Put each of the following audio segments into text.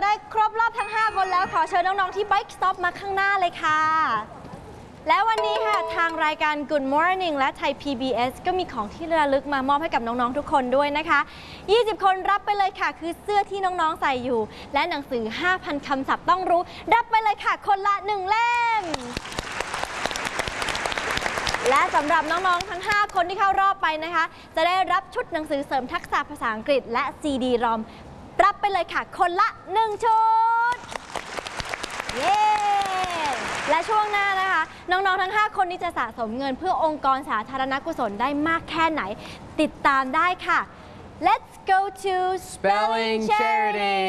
ได้ครบรอบทั้ง5คนแล้วขอเชิญน้องๆที่ Bike Stop มาข้างหน้าเลยค่ะและวันนี้ค่ะทางรายการ Good Morning และไทย PBS ก็มีของที่ระลึกมามอบให้กับน้องๆทุกคนด้วยนะคะ20คนรับไปเลยค่ะคือเสื้อที่น้องๆใส่อยู่และหนังสือ 5,000 คำศัพท์ต้องรู้รับไปเลยค่ะคนละ1เล่มและสำหรับน้องๆทั้ง5คนที่เข้ารอบไปนะคะจะได้รับชุดหนังสือเสริมทักษะภาษาอังกฤษและ CD ROM รับไปเลยค่ะคนละ1ชุดเย้และช่วงหน้านะคะน้องๆทั้ง5คนนี้จะสะสมเงินเพื่อองค์กรสาธารณกุศลได้มากแค่ไหนติดตามได้ค่ะ Let's go to Spelling Charity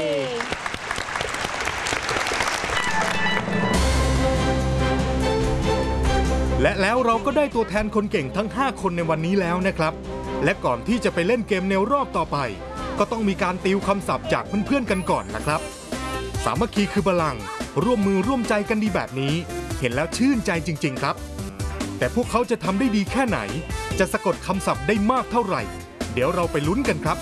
และแล้วเราก็ได้ตัวแทนคนเก่งทั้ง5คนในวันนี้แล้วนะครับและก่อนที่จะไปเล่นเกมในรอบต่อไปก็ต้องมีการติวคำศัพท์จากเพื่อนๆกันก่อนนะครับสามัคคีคือพลังร่วมมือร่วมใจกันดีแบบนี้เห็นแล้วชื่นใจจริงๆครับแต่พวกเขาจะทำได้ดีแค่ไหนจะสะกดคำศัพท์ได้มากเท่าไหร่เดี๋ยวเราไปลุ้นกันครับ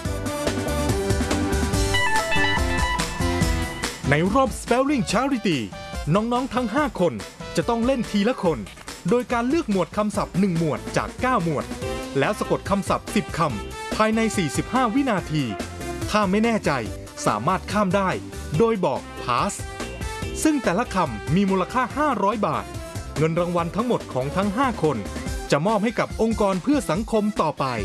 ในรอบ Spelling Charity น้องๆทั้ง5คนจะต้องเล่นทีละคนโดยการเลือกหมวดคำศัพท์1หมวดจาก9หมวดแล้วสะกดคำศัพท์10คำภายใน45วินาทีถ้าไม่แน่ใจสามารถข้ามได้โดยบอก pass ซึ่งแต่ละคำมีมูลค่า500 บาทเงินรางวัลทั้งหมดของทั้ง5คนจะมอบให้กับองค์กรเพื่อสังคมต่อไป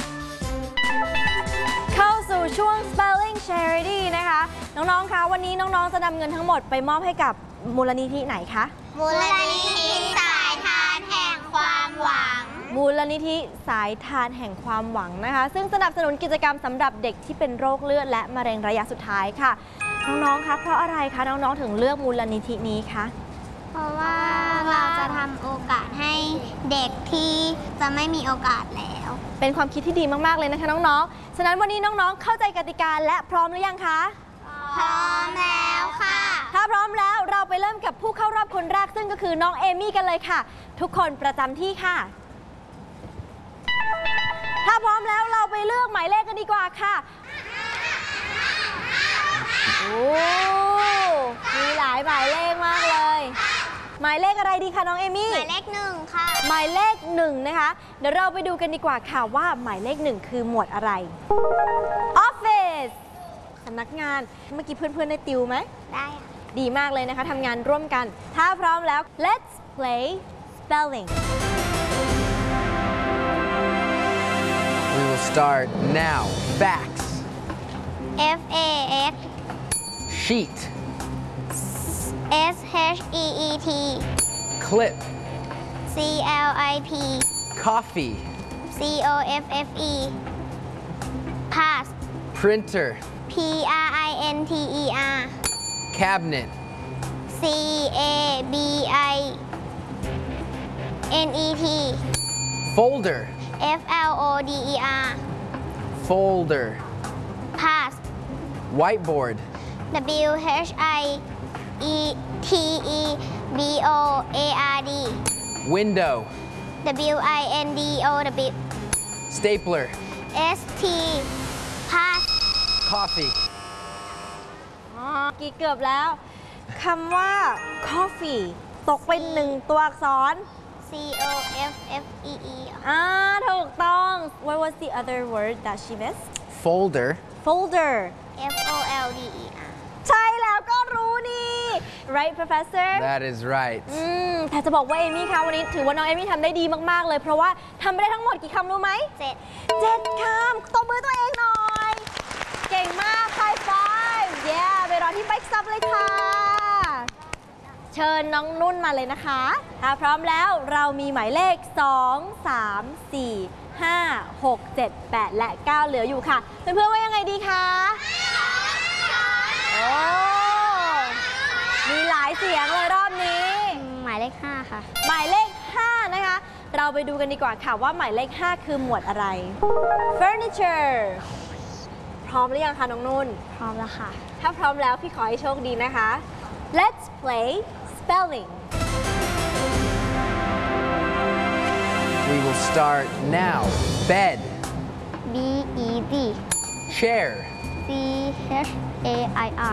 เข้าสู่ช่วง Spelling Charity นะคะน้องๆคะวันนี้น้องๆจะนำเงินทั้งหมดไปมอบให้กับมูลนิธิไหนคะมูลนิธิสายทานแห่งความหวังมูลนิธิสายทานแห่งความหวังนะคะซึ่งสนับสนุนกิจกรรมสำหรับเด็กที่เป็นโรคเลือดและมะเร็งระยะสุดท้ายค่ะน้องๆคะเพราะอะไรคะน้องๆถึงเลือกมูลนิธินี้คะเพราะว่าเราจะทำโอกาสให้เด็กที่จะไม่มีโอกาสแล้วเป็นความคิดที่ดีมากๆเลยนะคะน้องๆฉะนั้นวันนี้น้องๆเข้าใจกติกาและพร้อมหรือยังคะพร้อมแล้วค่ะถ้าพร้อมแล้วเราไปเริ่มกับผู้เข้ารอบคนแรกซึ่งก็คือน้องเอมี่กันเลยค่ะทุกคนประจำที่ค่ะถ้าพร้อมแล้วเราไปเลือกหมายเลขกันดีกว่าค่ะโอ้มีหลายหมายเลขมากเลยหมายเลขอะไรดีคะน้องเอมี่หมายเลข1ค่ะหมายเลข1นะคะเดี๋ยวเราไปดูกันดีกว่าค่ะว่าหมายเลข1คือหมวดอะไร Office สำนักงานเมื่อกี้เพื่อนๆได้ติวไหมได้ดีมากเลยนะคะทำงานร่วมกันถ้าพร้อมแล้ว Let's play spelling We will start now. Facts. FAX Sheet. SHEET Clip. CLIP Coffee. COFFE Pass. Printer. PRINTER Cabinet. CABINET Folder. FLODER Folder. Pass. Whiteboard. WHITEBOARD Window. WINDOW Stapler. ST Pass. Coffee. กี่เกือบแล้วคำว่า coffee ตกเป็น1ตัวอักษร COFFEE ถูกต้อง What was the other word that she missed Folder. Folder FOLDER ใช่แล้วก็รู้นี่ Right Professor That is right แต่จะบอกว่าเอมี่คะวันนี้ถือว่าน้องเอมี่ทำได้ดีมากๆเลยเพราะว่าทำไปได้ทั้งหมดกี่คำรู้ไหม7คำตบมือตัวเองหน่อยเก่งมาก High five ไปรอที่ Bike Stop เลยค่ะเชิญน้องนุ่นมาเลยนะคะถ้าพร้อมแล้วเรามีหมายเลข2 3 4 5 6 7 8และ9เหลืออยู่ค่ะเพื่อนๆว่ายังไงดีคะโอ้มีหลายเสียงเลยรอบนี้หมายเลข5ค่ะหมายเลข5นะคะเราไปดูกันดีกว่าค่ะว่าหมายเลข5คือหมวดอะไร Furniture พร้อมหรือยังคะน้องนุ่นพร้อมแล้วค่ะถ้าพร้อมแล้วพี่ขอให้โชคดีนะคะ Let's play spelling We will start now. Bed. BED Chair. CHAIR